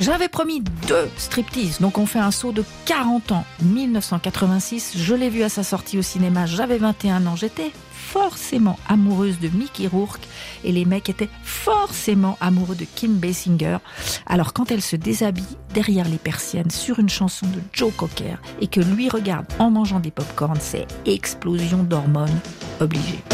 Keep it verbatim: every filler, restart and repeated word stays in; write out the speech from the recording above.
J'avais promis deux striptease, donc on fait un saut de quarante ans. mille neuf cent quatre-vingt-six, je l'ai vu à sa sortie au cinéma, j'avais vingt et un ans, j'étais forcément amoureuse de Mickey Rourke et les mecs étaient forcément amoureux de Kim Basinger. Alors quand elle se déshabille derrière les persiennes sur une chanson de Joe Cocker et que lui regarde en mangeant des pop-corns, c'est explosion d'hormones obligée.